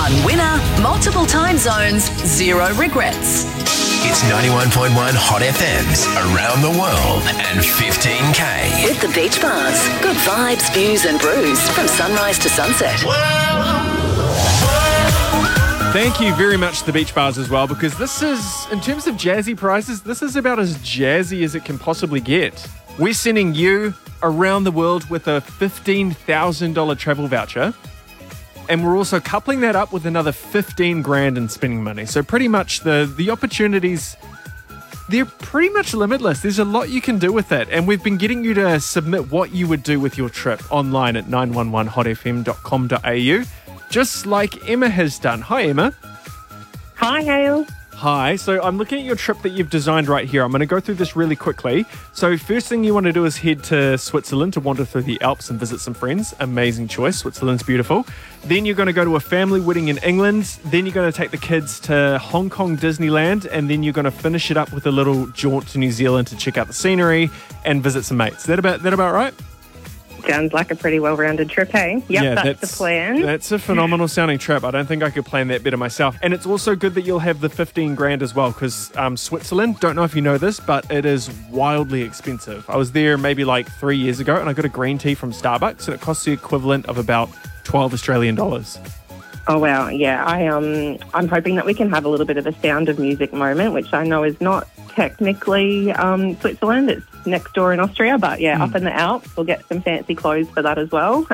One winner, multiple time zones, zero regrets. It's 91.1 Hot FM's Around the World and 15K. With the Beach Bars. Good vibes, views and brews from sunrise to sunset. Thank you very much to the Beach Bars as well, because this is, in terms of jazzy prices, this is about as jazzy as it can possibly get. We're sending you around the world with a $15,000 travel voucher. And we're also coupling that up with another 15 grand in spending money. So pretty much the opportunities, they're pretty much limitless. There's a lot you can do with it. And we've been getting you to submit what you would do with your trip online at 911hotfm.com.au, just like Emma has done. Hi, Emma. Hi, Hale. Hi. So I'm looking at your trip that you've designed right here. I'm going to go through this really quickly. So first thing you want to do is head to Switzerland to wander through the Alps and visit some friends. Amazing choice. Switzerland's beautiful. Then you're going to go to a family wedding in England. Then you're going to take the kids to Hong Kong Disneyland. And then you're going to finish it up with a little jaunt to New Zealand to check out the scenery and visit some mates. Is that about right? Sounds like a pretty well-rounded trip, hey? Yep, Yeah, that's the plan. That's a phenomenal sounding trip. I don't think I could plan that better myself. And it's also good that you'll have the 15 grand as well, because Switzerland, don't know if you know this, but it is wildly expensive. I was there maybe like 3 years ago, and I got a green tea from Starbucks, and it costs the equivalent of about 12 Australian dollars. Oh, wow, yeah. I'm hoping that we can have a little bit of a Sound of Music moment, which I know is not technically Switzerland. It's next door in Austria, but yeah, up in the Alps. We'll get some fancy clothes for that as well.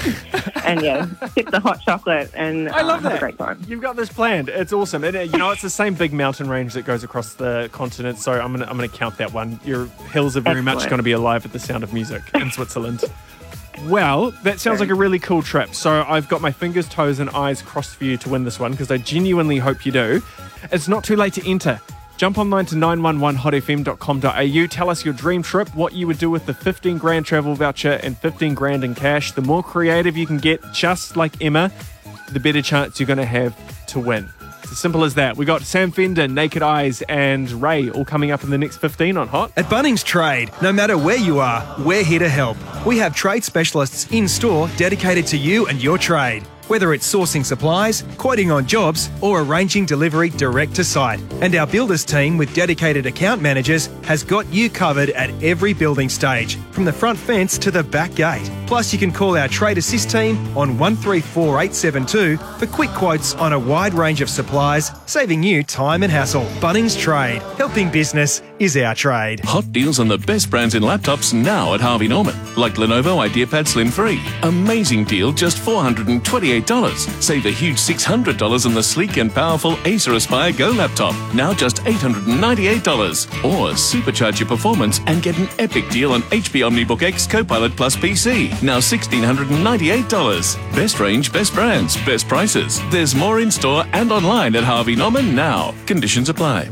And yeah, sip the hot chocolate and I love have that. a great time. You've got this planned. It's awesome. And, it's the same big mountain range that goes across the continent, so I'm gonna count that one. Your hills are very much Excellent. going to be alive at the Sound of Music in Switzerland. Well, that sounds like a really cool trip. So I've got my fingers, toes and eyes crossed for you to win this one, because I genuinely hope you do. It's not too late to enter. Jump online to 911hotfm.com.au. Tell us your dream trip, what you would do with the 15 grand travel voucher and 15 grand in cash. The more creative you can get, just like Emma, the better chance you're going to have to win. It's as simple as that. We got Sam Fender, Naked Eyes and Ray all coming up in the next 15 on Hot. At Bunnings Trade, no matter where you are, we're here to help. We have trade specialists in-store dedicated to you and your trade. Whether it's sourcing supplies, quoting on jobs, or arranging delivery direct to site. And our builders team with dedicated account managers has got you covered at every building stage, from the front fence to the back gate. Plus, you can call our Trade Assist team on 134872 for quick quotes on a wide range of supplies, saving you time and hassle. Bunnings Trade. Helping business is our trade. Hot deals on the best brands in laptops now at Harvey Norman, like Lenovo IdeaPad Slim 3. Amazing deal, just $428. Save a huge $600 on the sleek and powerful Acer Aspire Go laptop, now just $898. Or supercharge your performance and get an epic deal on HP OmniBook X Copilot Plus PC, now $1,698. Best range, best brands, best prices. There's more in store and online at Harvey Norman now. Conditions apply.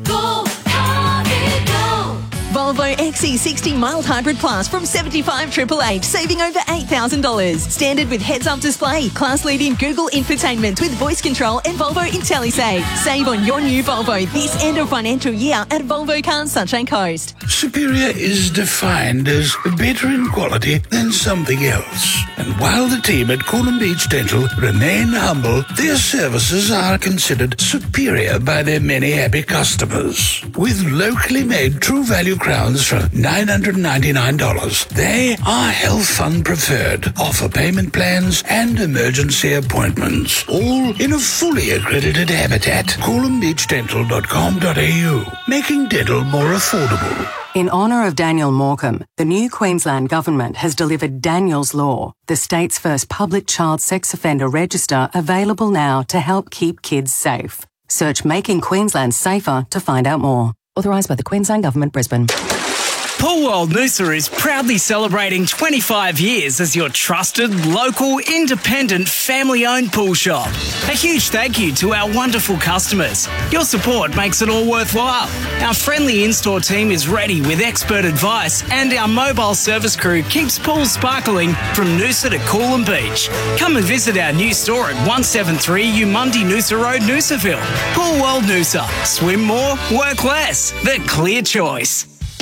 Volvo XC60 Mild Hybrid Plus from $75,888, saving over $8,000. Standard with heads-up display, class-leading Google infotainment with voice control and Volvo IntelliSave. Save on your new Volvo this end of financial year at Volvo Cars Sunshine Coast. Superior is defined as better in quality than something else. And while the team at Coolum Beach Dental remain humble, their services are considered superior by their many happy customers. With locally made True Value crowns for $999, they are Health Fund preferred, offer payment plans and emergency appointments, all in a fully accredited habitat. CoolumBeachDental.com.au, making dental more affordable. In honour of Daniel Morecambe, the new Queensland Government has delivered Daniel's Law, the state's first public child sex offender register, available now to help keep kids safe. Search Making Queensland Safer to find out more. Authorised by the Queensland Government, Brisbane. Pool World Noosa is proudly celebrating 25 years as your trusted, local, independent, family-owned pool shop. A huge thank you to our wonderful customers. Your support makes it all worthwhile. Our friendly in-store team is ready with expert advice, and our mobile service crew keeps pools sparkling from Noosa to Coolum Beach. Come and visit our new store at 173 Umundi Noosa Road, Noosaville. Pool World Noosa. Swim more, work less. The clear choice.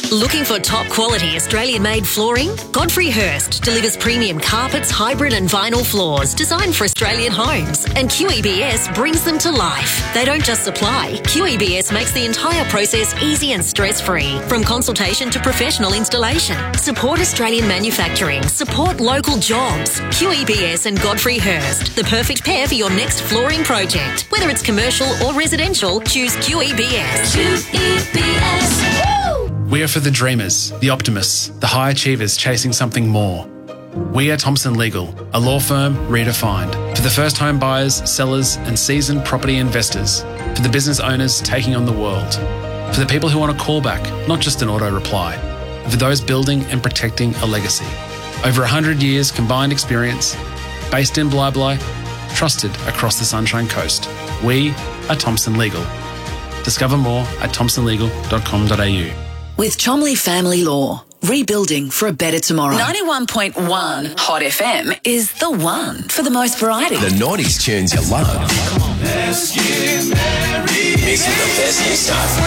Looking for top quality Australian-made flooring? Godfrey Hirst delivers premium carpets, hybrid and vinyl floors designed for Australian homes, and QEBS brings them to life. They don't just supply. QEBS makes the entire process easy and stress-free, from consultation to professional installation. Support Australian manufacturing. Support local jobs. QEBS and Godfrey Hirst, the perfect pair for your next flooring project. Whether it's commercial or residential, choose QEBS. QEBS. Woo! We are for the dreamers, the optimists, the high achievers chasing something more. We are Thompson Legal, a law firm redefined. For the first home buyers, sellers and seasoned property investors. For the business owners taking on the world. For the people who want a callback, not just an auto reply. For those building and protecting a legacy. Over 100 years combined experience, based in Bli, trusted across the Sunshine Coast. We are Thompson Legal. Discover more at thompsonlegal.com.au. With Chomley Family Law, rebuilding for a better tomorrow. 91.1 Hot FM is the one for the most variety. The 90s tunes you love. Let's get married. Mixing the best new stuff.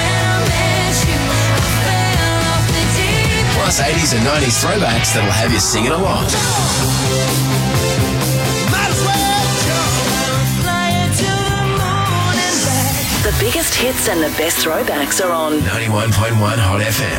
Plus 80s and 90s throwbacks that'll have you singing along. The biggest hits and the best throwbacks are on 91.1 Hot FM.